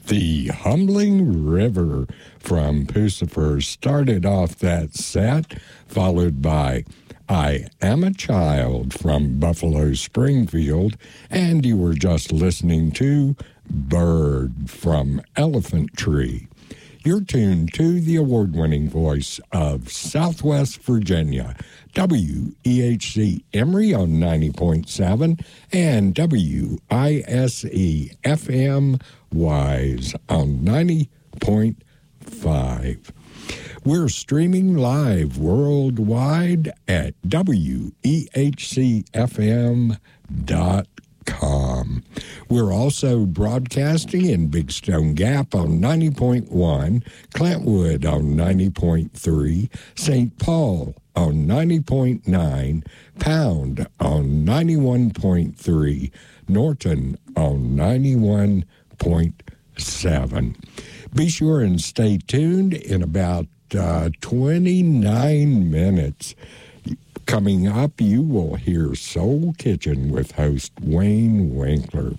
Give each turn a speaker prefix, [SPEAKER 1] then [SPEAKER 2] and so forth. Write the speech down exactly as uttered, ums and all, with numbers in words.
[SPEAKER 1] The Humbling River from Pucifer started off that set, followed by I Am a Child from Buffalo Springfield, and you were just listening to Bird from Elephant Tree. You're tuned to the award-winning voice of Southwest Virginia, W E H C Emory on ninety point seven and W I S E F M Wise on ninety point five. We're streaming live worldwide at W E H C F M dot com. We're also broadcasting in Big Stone Gap on ninety point one, Clintwood on ninety point three, Saint Paul on ninety point nine, Pound on ninety-one point three, Norton on ninety-one point seven. Be sure and stay tuned. In about uh, twenty-nine minutes coming up, you will hear Soul Kitchen with host Wayne Winkler.